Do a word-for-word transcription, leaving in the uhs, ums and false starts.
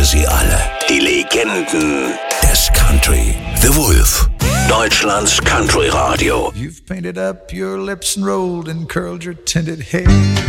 wir sie alle. Die Legenden des Country. The Wolf. Deutschlands Country Radio. You've painted up your lips and rolled and curled your tinted hair.